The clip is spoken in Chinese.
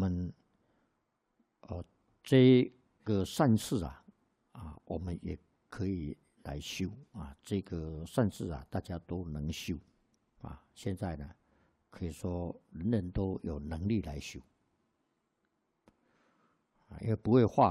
们这个善事我们也可以来修这个善事大家都能修现在呢，可以说人人都有能力来修因为不会画